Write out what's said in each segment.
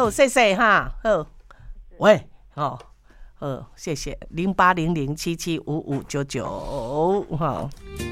好，谢谢哈，好，喂，哦，好，谢谢0800775599，好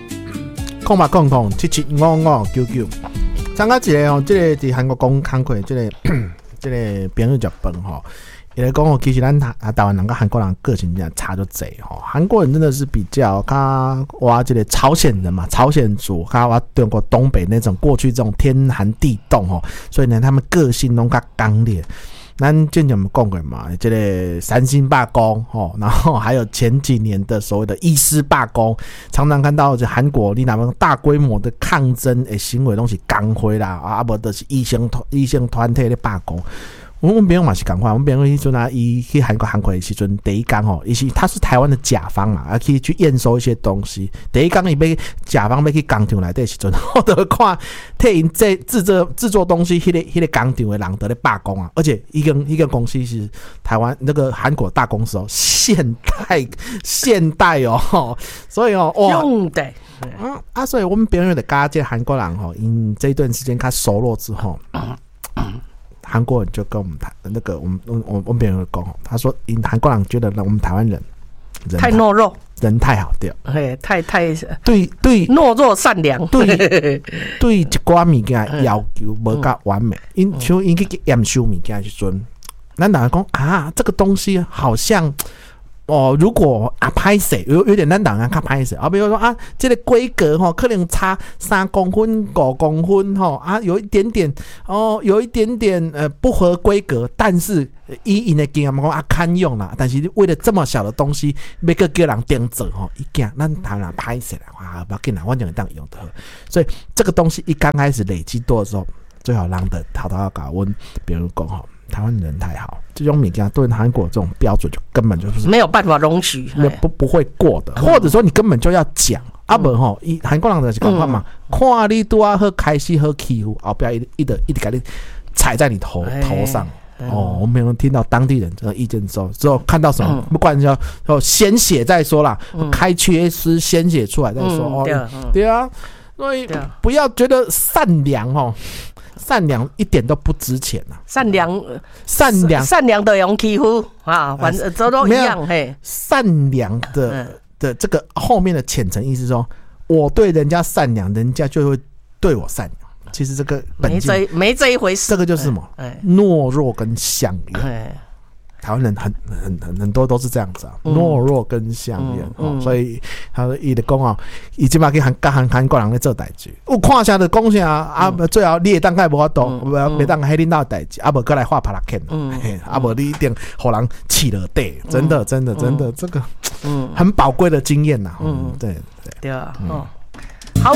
，0800775599。参加一个哦，这个伫韩国讲工课，这个朋友食饭吼。也来讲哦，其实咱台湾人跟韩国人个性真的差就侪吼。韩国人真的是比较哇，这个朝鲜人嘛，朝鲜族，哇中国东北那种过去这种天寒地冻吼，所以呢，他们个性都较刚烈。咱之前我们讲过嘛，这个三星罢工吼，然后还有前几年的所谓的医师罢工，常常看到这韩国你那么大规模的抗争的行为，都是工会啦，啊无就是异性团体的罢工。我们朋友嘛是同款，我们朋友迄阵啊，伊去韩国的时阵，第一天吼，他是台湾的甲方啦，可以去验收一些东西。第一天伊要甲方要去工厂内底时阵，我就看替因制作东西，迄个工厂的人在咧罢工啊，而且一个公司是台湾那个韩国大公司哦，现代哦，所以哦哇，所以我们朋友的家这韩国人吼，因这一段时间他熟络之后。韩国人就跟我们那个我们别人讲，他说，韩国人觉得我们台湾人太懦弱， 人太好对， 太对懦弱善良， 对一寡物件要求无够完美，像因去验收物件时阵，咱大家讲啊，这个东西好像。哦，如果拍摄有点咱人较拍摄啊，比如说啊，这个规格吼，可能差3公分、5公分吼啊，有一点点不合规格，但是因的经验讲啊堪用啦，但是为了这么小的东西，要个叫人盯着吼，一件咱台湾人拍摄哇，不要紧啦，我就能当用得。所以这个东西一刚开始累积多的时候，最好让的偷要搞问别人讲吼。台湾人太好，这种物件对韩国这种标准就根本就是没有办法容许， 不会过的，或者说你根本就要讲啊不吼，韩国人就是讲话嘛，看你多好开始好欺负，后边一直给你踩在你头上。哦，我们有听到当地人这个意见之后看到什么，不管叫鲜血再说啦，开缺失鲜血出来再说哦，对啊，所以不要觉得善良哦。善良一点都不值钱啊！善良的用欺负啊，反正这都一样嘿。 善良的这个后面的浅层意思说，我对人家善良，人家就会对我善良。其实这个没这一回事。 这个就是什么？懦弱跟相怨。台湾人很多都是这样子啊，懦弱跟相怨，所以他说伊就讲哦，伊即马去韩国人咧做代志，有看啥就讲啥啊，最好你会当该无法度，袂当迄领导代志，啊无过来画拍拉片，啊无你一定互人气了地，真的，这个很宝贵的经验呐， 对啊，好。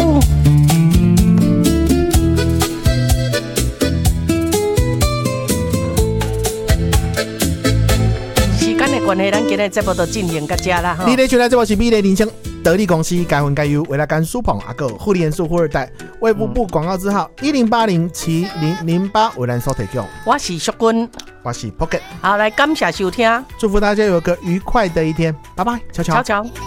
关系，咱今日节目就进行到这啦。 你咧收听节目是美丽人生得力公司该分该优未来干苏鹏阿哥护理元素富二代卫福部广告字号10807008为咱所提供。 我是淑君， 我是 Pocket。 好，来感谢收听， 祝福大家有个愉快的一天，拜拜，悄悄。